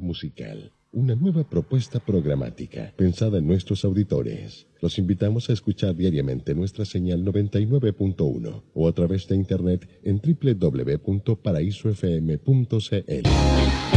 musical, una nueva propuesta programática pensada en nuestros auditores. Los invitamos a escuchar diariamente nuestra señal 99.1 o a través de internet en www.paraisofm.cl.